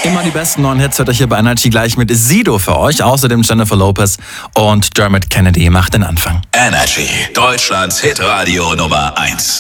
Immer die besten neuen Hits hört euch hier bei Energy gleich mit Sido für euch. Außerdem Jennifer Lopez und Dermot Kennedy macht den Anfang. Energy, Deutschlands Hitradio Nummer 1.